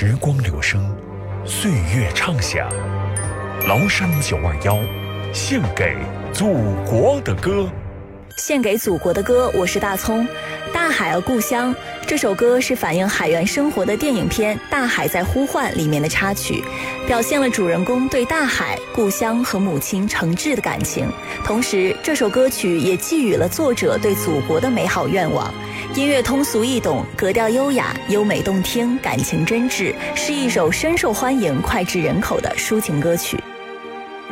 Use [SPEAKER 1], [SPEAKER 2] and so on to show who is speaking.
[SPEAKER 1] 时光流声，岁月畅想。崂山921，献给祖国的歌。
[SPEAKER 2] 献给祖国的歌，我是大葱。大海啊故乡，这首歌是反映海员生活的电影片《大海在呼唤》里面的插曲，表现了主人公对大海、故乡和母亲诚挚的感情。同时，这首歌曲也寄予了作者对祖国的美好愿望。音乐通俗易懂，格调优雅，优美动听，感情真挚，是一首深受欢迎、脍炙人口的抒情歌曲。